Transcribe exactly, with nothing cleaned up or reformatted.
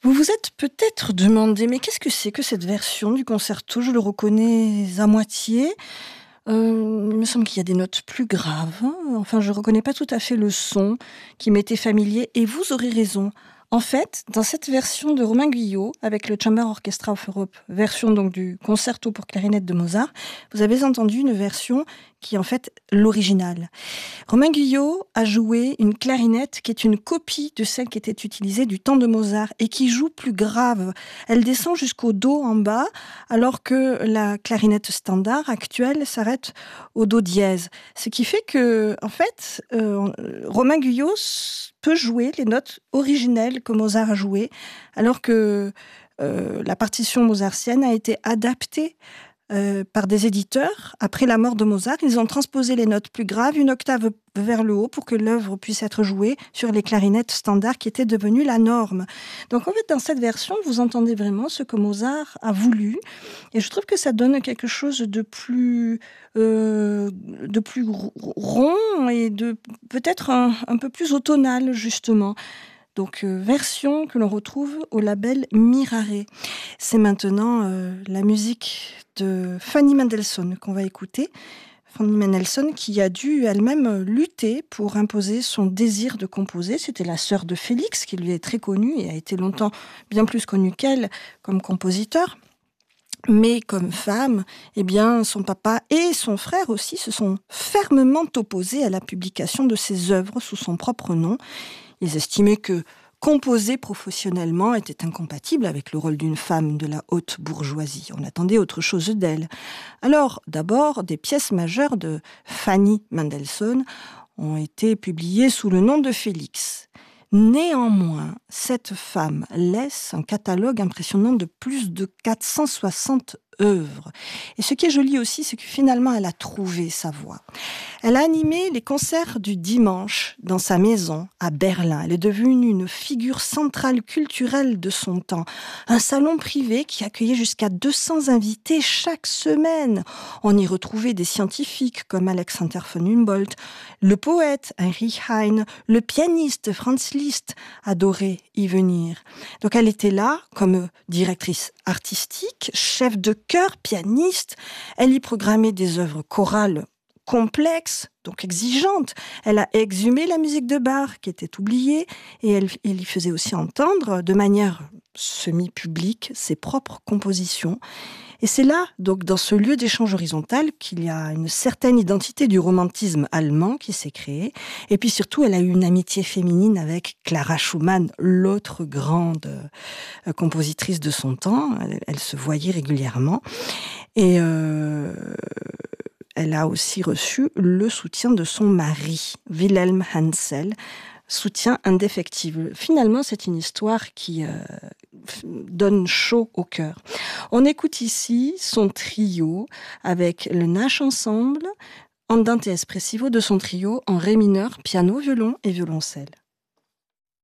Vous vous êtes peut-être demandé, mais qu'est-ce que c'est que cette version du concerto? Je le reconnais à moitié. Euh, il me semble qu'il y a des notes plus graves. hein. Enfin, je ne reconnais pas tout à fait le son qui m'était familier. Et vous aurez raison. En fait, dans cette version de Romain Guyot, avec le Chamber Orchestra of Europe, version donc du concerto pour clarinette de Mozart, vous avez entendu une version qui est en fait l'original. Romain Guyot a joué une clarinette qui est une copie de celle qui était utilisée du temps de Mozart et qui joue plus grave. Elle descend jusqu'au do en bas, alors que la clarinette standard actuelle s'arrête au do dièse. Ce qui fait que, en fait, euh, Romain Guyot peut jouer les notes originelles que Mozart a jouées, alors que euh, la partition mozartienne a été adaptée Euh, par des éditeurs. Après la mort de Mozart, ils ont transposé les notes plus graves, une octave vers le haut, pour que l'œuvre puisse être jouée sur les clarinettes standards qui étaient devenues la norme. Donc en fait, dans cette version, vous entendez vraiment ce que Mozart a voulu. Et je trouve que ça donne quelque chose de plus, euh, de plus rond et de peut-être un, un peu plus automnal, justement. Donc, euh, version que l'on retrouve au label Mirare. C'est maintenant euh, la musique de Fanny Mendelssohn qu'on va écouter. Fanny Mendelssohn qui a dû elle-même lutter pour imposer son désir de composer. C'était la sœur de Félix qui lui est très connue et a été longtemps bien plus connue qu'elle comme compositeur. Mais comme femme, eh bien, son papa et son frère aussi se sont fermement opposés à la publication de ses œuvres sous son propre nom. Ils estimaient que composer professionnellement était incompatible avec le rôle d'une femme de la haute bourgeoisie. On attendait autre chose d'elle. Alors, d'abord, des pièces majeures de Fanny Mendelssohn ont été publiées sous le nom de Félix. Néanmoins, cette femme laisse un catalogue impressionnant de plus de quatre cent soixante œuvres. Et ce qui est joli aussi, c'est que finalement, elle a trouvé sa voie. Elle a animé les concerts du dimanche dans sa maison à Berlin. Elle est devenue une figure centrale culturelle de son temps. Un salon privé qui accueillait jusqu'à deux cents invités chaque semaine. On y retrouvait des scientifiques comme Alexander von Humboldt, le poète Heinrich Heine, le pianiste Franz Liszt adorait y venir. Donc elle était là comme directrice artistique, chef de chœur, pianiste. Elle y programmait des œuvres chorales complexes, donc exigeantes. Elle a exhumé la musique de Bach, qui était oubliée, et elle, elle y faisait aussi entendre, de manière semi-publique, ses propres compositions. Et c'est là, donc, dans ce lieu d'échange horizontal, qu'il y a une certaine identité du romantisme allemand qui s'est créée. Et puis surtout, elle a eu une amitié féminine avec Clara Schumann, l'autre grande euh, compositrice de son temps. Elle, elle se voyait régulièrement. Et euh, elle a aussi reçu le soutien de son mari, Wilhelm Hansel, soutien indéfectible. Finalement, c'est une histoire qui euh, donne chaud au cœur. On écoute ici son trio avec le Nash Ensemble, Andante Espressivo de son trio en ré mineur, piano, violon et violoncelle.